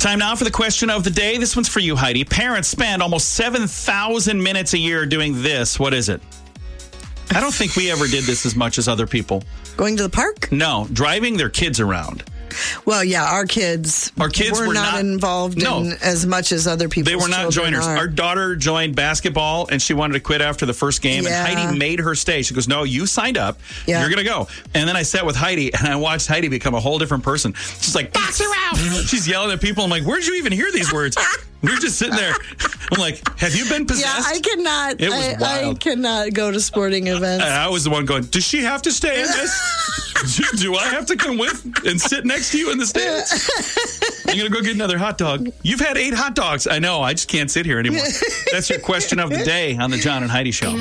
Time now for the question of the day. This one's for you, Heidi. Parents spend almost 7,000 minutes a year doing this. What is it? I don't think we ever did this as much as other people. Going to the park? No, driving their kids around. Well, yeah, our kids were not involved in as much as other people. They were not joiners. Our daughter joined basketball, and she wanted to quit after the first game, and Heidi made her stay. She goes, no, you signed up. Yeah. You're going to go. And then I sat with Heidi, and I watched Heidi become a whole different person. She's like, box her out. She's yelling at people. I'm like, where'd you even hear these words? We're just sitting there. I'm like, have you been possessed? Yeah, I cannot. It was wild. I cannot go to sporting events. And I was the one going, does she have to stay in this? Do I have to come with and sit next to you in the stands? I'm going to go get another hot dog. You've had 8 hot dogs. I know. I just can't sit here anymore. That's your question of the day on the John and Heidi Show.